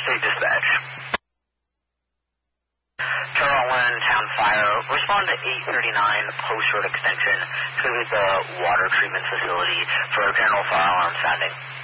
State Dispatch. Charlotte Town Fire, respond to 839 Post Road Extension to the water treatment facility for a general fire alarm sounding.